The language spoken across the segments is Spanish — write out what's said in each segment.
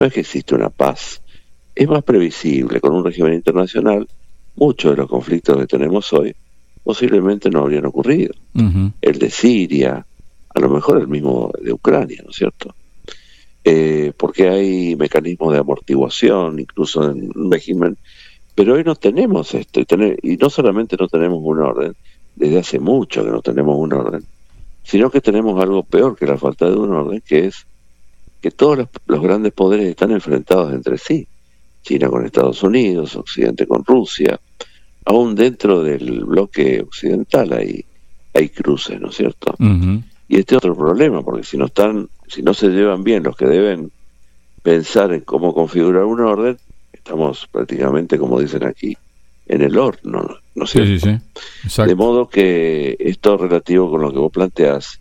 no es que existe una paz, es más previsible. Con un régimen internacional, muchos de los conflictos que tenemos hoy posiblemente no habrían ocurrido. Uh-huh. El de Siria, a lo mejor el mismo de Ucrania, ¿no es cierto? Porque hay mecanismos de amortiguación, incluso en un régimen, pero hoy no tenemos esto, y no solamente no tenemos un orden, desde hace mucho que no tenemos un orden, sino que tenemos algo peor que la falta de un orden, que es que todos los grandes poderes están enfrentados entre sí. China con Estados Unidos, Occidente con Rusia, aún dentro del bloque occidental hay cruces, ¿no es cierto? Uh-huh. Y este es otro problema, porque si no se llevan bien los que deben pensar en cómo configurar un orden, estamos prácticamente, como dicen aquí, en el horno, ¿no es cierto? Sí, sí, sí. Exacto. De modo que esto relativo con lo que vos planteás,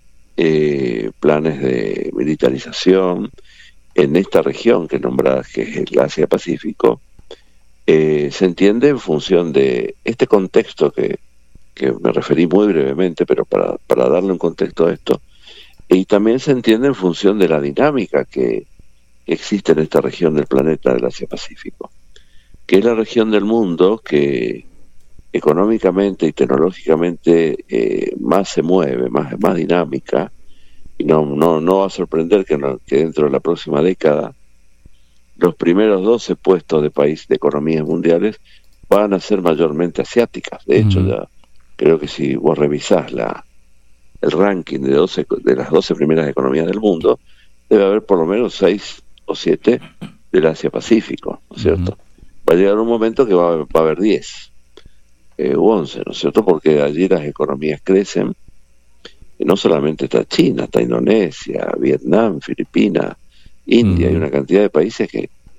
planes de militarización en esta región que nombrás, que es el Asia-Pacífico, se entiende en función de este contexto que me referí muy brevemente, pero para darle un contexto a esto, y también se entiende en función de la dinámica que existe en esta región del planeta del Asia-Pacífico, que es la región del mundo que económicamente y tecnológicamente más se mueve, más dinámica, y no va a sorprender que dentro de la próxima década los primeros 12 puestos de economías mundiales van a ser mayormente asiáticas. De hecho, ya creo que si vos revisás el ranking de las 12 primeras economías del mundo, debe haber por lo menos 6 o 7 del Asia-Pacífico, ¿no es cierto? Va a llegar un momento que va a haber 10 u 11, ¿no es cierto? Porque allí las economías crecen. No solamente está China, está Indonesia, Vietnam, Filipinas, India, hay una cantidad de países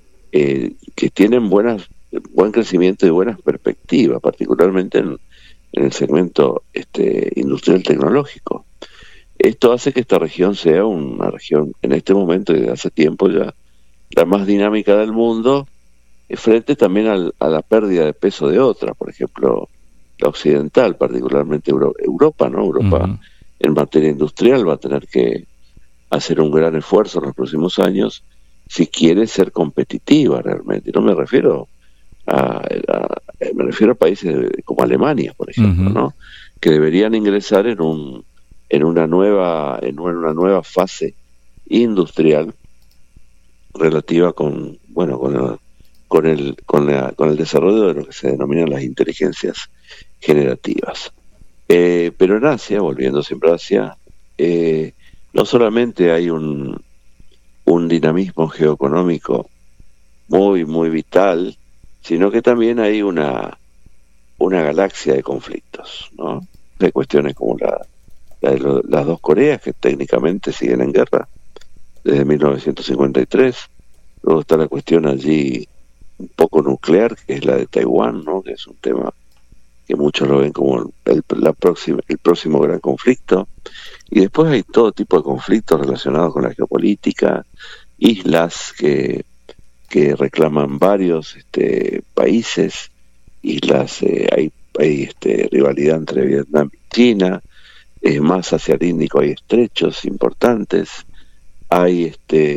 que tienen buen crecimiento y buenas perspectivas, particularmente en el segmento industrial tecnológico. Esto hace que esta región sea una región, en este momento y desde hace tiempo ya, la más dinámica del mundo, frente también a la pérdida de peso de otra, por ejemplo, la occidental, particularmente Europa, ¿no? Europa en materia industrial va a tener que hacer un gran esfuerzo en los próximos años si quiere ser competitiva realmente. No me refiero me refiero a países como Alemania, por ejemplo, ¿no? Que deberían ingresar en una nueva fase industrial relativa con el desarrollo de lo que se denominan las inteligencias generativas. Pero en Asia, volviendo siempre a Asia, no solamente hay un dinamismo geoeconómico muy, muy vital, sino que también hay una galaxia de conflictos, ¿no? Hay cuestiones como las dos Coreas, que técnicamente siguen en guerra desde 1953. Luego está la cuestión allí un poco nuclear, que es la de Taiwán, ¿no? Que es un tema que muchos lo ven como el próximo gran conflicto. Y después hay todo tipo de conflictos relacionados con la geopolítica, islas que reclaman varios países, islas, hay rivalidad entre Vietnam y China, más hacia el Índico hay estrechos importantes, hay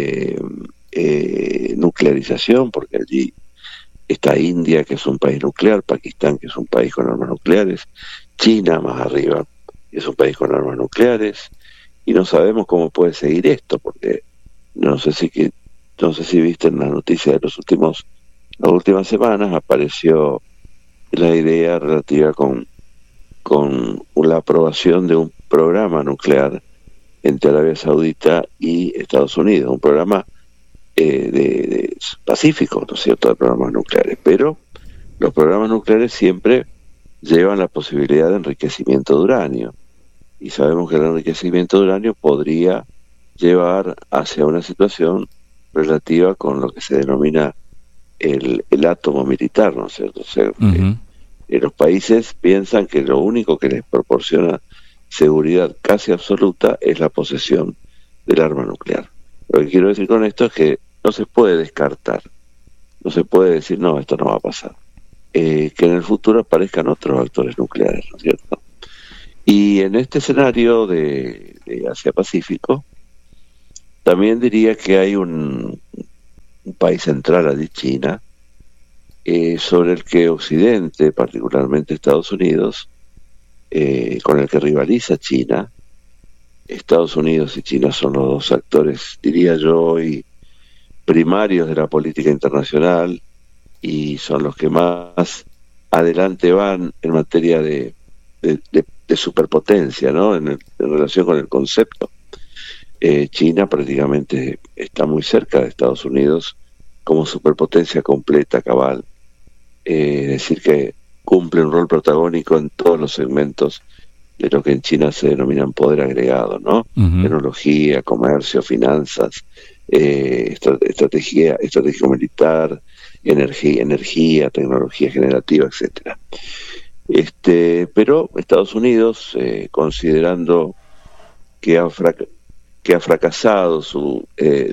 nuclearización, porque allí está India, que es un país nuclear, Pakistán, que es un país con armas nucleares, China más arriba, que es un país con armas nucleares, y no sabemos cómo puede seguir esto, porque no sé si viste en las noticias de las últimas semanas, apareció la idea relativa con la aprobación de un programa nuclear entre Arabia Saudita y Estados Unidos, un programa de pacífico, ¿no es cierto?, de programas nucleares, pero los programas nucleares siempre llevan la posibilidad de enriquecimiento de uranio, y sabemos que el enriquecimiento de uranio podría llevar hacia una situación relativa con lo que se denomina el átomo militar, ¿no es cierto? O sea, los países piensan que lo único que les proporciona seguridad casi absoluta es la posesión del arma nuclear. Lo que quiero decir con esto es que no se puede descartar, no se puede decir, no, esto no va a pasar. Que en el futuro aparezcan otros actores nucleares, ¿no es cierto? Y en este escenario de Asia-Pacífico, también diría que hay un país central allí, China, sobre el que Occidente, particularmente Estados Unidos, con el que rivaliza China. Estados Unidos y China son los dos actores, diría yo, hoy primarios de la política internacional, y son los que más adelante van en materia de superpotencia, ¿no? En relación con el concepto. China prácticamente está muy cerca de Estados Unidos como superpotencia completa, cabal. Es decir, que cumple un rol protagónico en todos los segmentos de lo que en China se denominan poder agregado, ¿no? Uh-huh. Tecnología, comercio, finanzas, estrategia militar, energía, tecnología generativa, etcétera. Pero Estados Unidos, considerando que ha fracasado su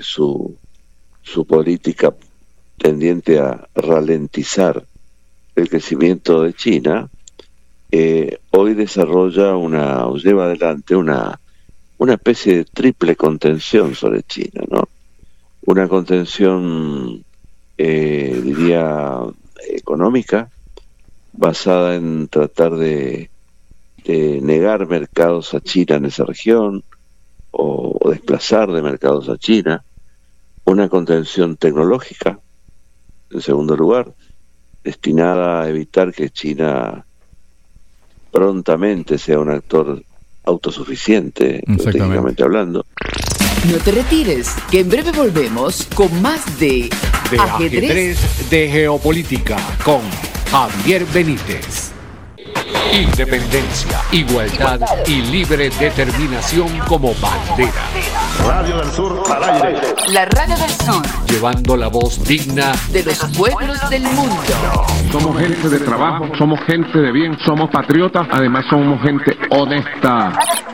política tendiente a ralentizar el crecimiento de China, hoy lleva adelante una especie de triple contención sobre China, ¿no? Una contención, diría, económica, basada en tratar de negar mercados a China en esa región, o desplazar de mercados a China. Una contención tecnológica, en segundo lugar, destinada a evitar que China prontamente sea un actor autosuficiente, estratégicamente hablando. No te retires, que en breve volvemos con más de Ajedrez de Geopolítica con Javier Benítez. Independencia, igualdad y libre determinación como bandera. Radio del Sur al aire. La Radio del Sur, llevando la voz digna de los pueblos del mundo. Somos gente de trabajo, somos gente de bien, somos patriotas, además somos gente honesta.